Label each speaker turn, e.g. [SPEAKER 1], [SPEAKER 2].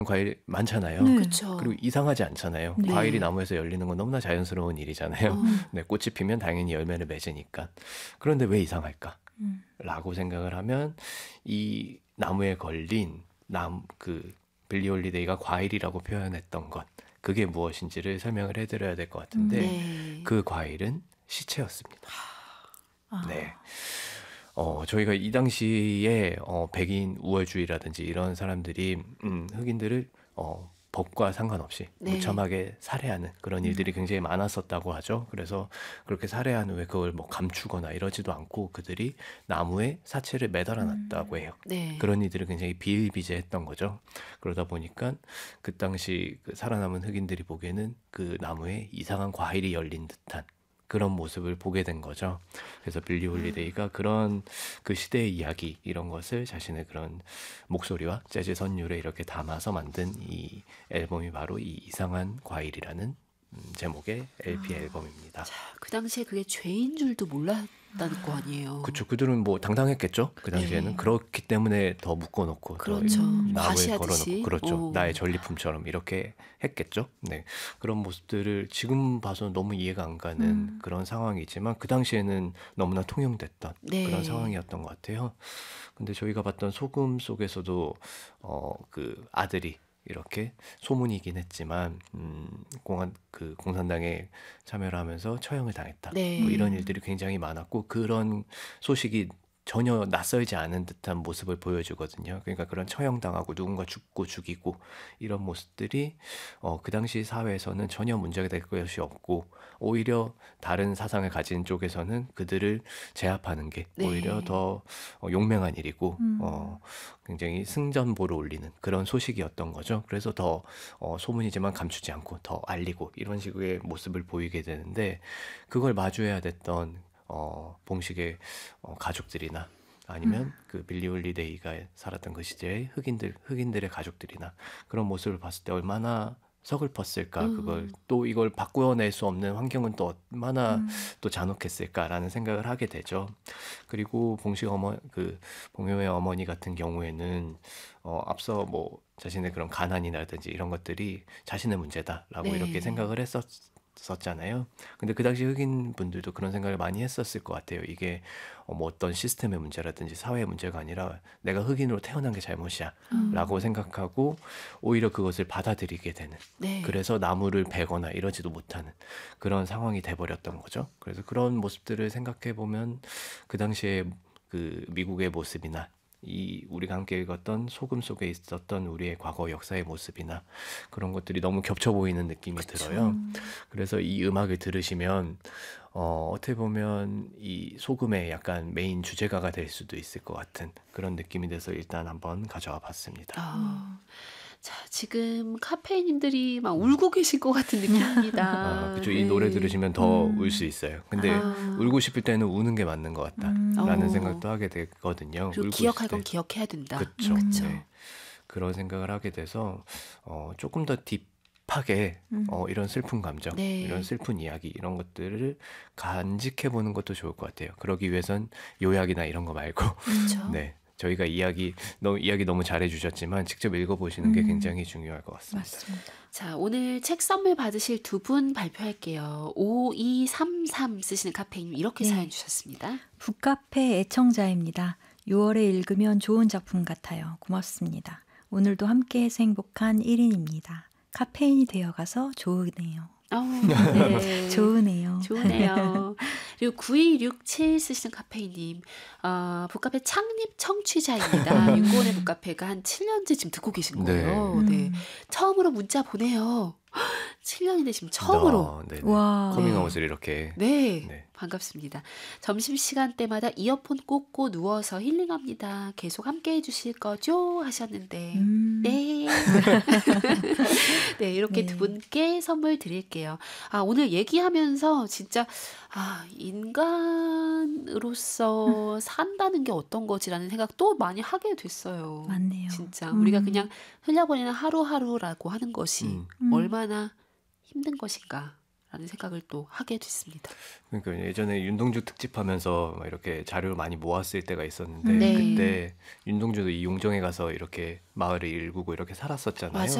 [SPEAKER 1] 과일 많잖아요.
[SPEAKER 2] 네.
[SPEAKER 3] 그쵸.
[SPEAKER 1] 그리고 이상하지 않잖아요.
[SPEAKER 2] 네.
[SPEAKER 1] 과일이 나무에서 열리는 건 너무나 자연스러운 일이잖아요.
[SPEAKER 3] 어.
[SPEAKER 1] 네, 꽃이 피면 당연히 열매를 맺으니까. 그런데 왜 이상할까?
[SPEAKER 2] 음.
[SPEAKER 1] 라고 생각을 하면 이 나무에 걸린 빌리 홀리데이가 과일이라고 표현했던 것, 그게 무엇인지를 설명을 해드려야 될 것 같은데
[SPEAKER 3] 네.
[SPEAKER 1] 그 과일은 시체였습니다.
[SPEAKER 2] 아.
[SPEAKER 1] 네. 저희가 이 당시에 백인 우월주의라든지 이런 사람들이 흑인들을 법과 상관없이
[SPEAKER 3] 네.
[SPEAKER 1] 무참하게 살해하는 그런 일들이 굉장히 많았었다고 하죠. 그래서 그렇게 살해한 후에 그걸 뭐 감추거나 이러지도 않고 그들이 나무에 사체를 매달아 놨다고 해요.
[SPEAKER 3] 네.
[SPEAKER 1] 그런 이들을 굉장히 비일비재했던 거죠. 그러다 보니까 그 당시 그 살아남은 흑인들이 보기에는 그 나무에 이상한 과일이 열린 듯한 그런 모습을 보게 된 거죠. 그래서 빌리 홀리데이가 그런 그 시대의 이야기 이런 것을 자신의 그런 목소리와 재즈 선율에 이렇게 담아서 만든 이 앨범이 바로 이 이상한 과일이라는 제목의 LP 앨범입니다.
[SPEAKER 3] 자, 그 당시에 그게 죄인 줄도 몰랐다는 거 아니에요.
[SPEAKER 1] 그렇죠. 그들은 뭐 당당했겠죠. 그 당시에는
[SPEAKER 3] 네.
[SPEAKER 1] 그렇기 때문에 더 묶어놓고 더
[SPEAKER 3] 그렇죠.
[SPEAKER 1] 나무에
[SPEAKER 3] 과시하듯이.
[SPEAKER 1] 걸어놓고 그렇죠.
[SPEAKER 3] 어.
[SPEAKER 1] 나의 전리품처럼 이렇게 했겠죠. 네, 그런 모습들을 지금 봐서 너무 이해가 안 가는 그런 상황이지만 그 당시에는 너무나 통용됐던
[SPEAKER 3] 네.
[SPEAKER 1] 그런 상황이었던 것 같아요. 근데 저희가 봤던 소금 속에서도 그 아들이 이렇게 소문이긴 했지만 공산당에 참여를 하면서 처형을 당했다.
[SPEAKER 3] 네.
[SPEAKER 1] 뭐 이런 일들이 굉장히 많았고 그런 소식이 전혀 낯설지 않은 듯한 모습을 보여주거든요. 그러니까 그런 처형당하고 누군가 죽고 죽이고 이런 모습들이 그 당시 사회에서는 전혀 문제가 될 것이 없고 오히려 다른 사상을 가진 쪽에서는 그들을 제압하는 게
[SPEAKER 3] 네.
[SPEAKER 1] 오히려 더 용맹한 일이고 굉장히 승전보를 올리는 그런 소식이었던 거죠. 그래서 더 소문이지만 감추지 않고 더 알리고 이런 식의 모습을 보이게 되는데 그걸 마주해야 됐던 봉식의 가족들이나 아니면 그 빌리 홀리데이가 살았던 그 시대의 흑인들의 가족들이나 그런 모습을 봤을 때 얼마나 서글펐을까. 그걸 또 이걸 바꾸어낼 수 없는 환경은 또 얼마나 또 잔혹했을까라는 생각을 하게 되죠. 그리고 봉효의 어머니 같은 경우에는 앞서 뭐 자신의 그런 가난이라든지 이런 것들이 자신의 문제다라고
[SPEAKER 3] 네.
[SPEAKER 1] 이렇게 생각을 했었잖아요. 근데 그 당시 흑인 분들도 그런 생각을 많이 했었을 것 같아요. 이게 뭐 어떤 시스템의 문제라든지 사회의 문제가 아니라 내가 흑인으로 태어난 게 잘못이야 라고 생각하고 오히려 그것을 받아들이게 되는,
[SPEAKER 3] 네.
[SPEAKER 1] 그래서 나무를 베거나 이러지도 못하는 그런 상황이 돼버렸던 거죠. 그래서 그런 모습들을 생각해 보면 그 당시에 그 미국의 모습이나 우리가 함께 읽었던 소금 속에 있었던 우리의 과거 역사의 모습이나 그런 것들이 너무 겹쳐 보이는 느낌이 들어요. 그래서 이 음악을 들으시면 어떻게 보면 이 소금의 약간 메인 주제가가 될 수도 있을 것 같은 그런 느낌이 돼서 일단 한번 가져와 봤습니다.
[SPEAKER 3] 자, 지금 카페인님들이 막 울고 계실 것 같은 느낌입니다.
[SPEAKER 1] 그쵸.
[SPEAKER 3] 네.
[SPEAKER 1] 이 노래 들으시면 더 울 수 있어요. 근데 울고 싶을 때는 우는 게 맞는 것 같다라는 생각도 하게 되거든요.
[SPEAKER 3] 그리고
[SPEAKER 1] 울고
[SPEAKER 3] 기억할
[SPEAKER 1] 있을
[SPEAKER 3] 건
[SPEAKER 1] 때.
[SPEAKER 3] 기억해야 된다.
[SPEAKER 1] 그쵸.
[SPEAKER 3] 그쵸.
[SPEAKER 1] 네. 그런 생각을 하게 돼서 조금 더 딥하게 이런 슬픈 감정,
[SPEAKER 3] 네.
[SPEAKER 1] 이런 슬픈 이야기 이런 것들을 간직해 보는 것도 좋을 것 같아요. 그러기 위해선 요약이나 이런 거 말고
[SPEAKER 3] 그렇죠.
[SPEAKER 1] 네, 저희가 이야기 너무 잘해 주셨지만 직접 읽어보시는 게 굉장히 중요할 것 같습니다.
[SPEAKER 2] 맞습니다.
[SPEAKER 3] 자, 오늘 책 선물 받으실 두 분 발표할게요. 5233 쓰시는 카페인님 이렇게
[SPEAKER 2] 네.
[SPEAKER 3] 사연 주셨습니다.
[SPEAKER 2] 북카페 애청자입니다. 6월에 읽으면 좋은 작품 같아요. 고맙습니다. 오늘도 함께해서 행복한 1인입니다. 카페인이 되어가서 좋으네요.
[SPEAKER 3] 네.
[SPEAKER 2] 좋으네요.
[SPEAKER 3] 좋네요. 그리고 9267 쓰시는 카페인님, 북카페 창립 청취자입니다. 윤고원의 북카페가 한 7년째 지금 듣고 계신 거예요. 네. 처음으로 문자 보내요. 7년인데 지금 처음으로.
[SPEAKER 1] 네네.
[SPEAKER 2] 와.
[SPEAKER 1] 커밍아웃을 이렇게.
[SPEAKER 3] 네.
[SPEAKER 1] 네.
[SPEAKER 3] 반갑습니다. 점심시간 때마다 이어폰 꽂고 누워서 힐링합니다. 계속 함께 해주실 거죠? 하셨는데 네. 네, 이렇게
[SPEAKER 2] 네.
[SPEAKER 3] 두 분께 선물 드릴게요. 오늘 얘기하면서 진짜 인간으로서 산다는 게 어떤 거지라는 생각 또 많이 하게 됐어요.
[SPEAKER 2] 맞네요.
[SPEAKER 3] 진짜 우리가 그냥 흘려보내는 하루하루라고 하는 것이 얼마나 힘든 것인가 라는 생각을 또 하게 됐습니다.
[SPEAKER 1] 그러니까 예전에 윤동주 특집하면서 막 이렇게 자료를 많이 모았을 때가 있었는데
[SPEAKER 3] 네.
[SPEAKER 1] 그때 윤동주도 이 용정에 가서 이렇게 마을을 일구고 이렇게 살았었잖아요.
[SPEAKER 3] 맞아요.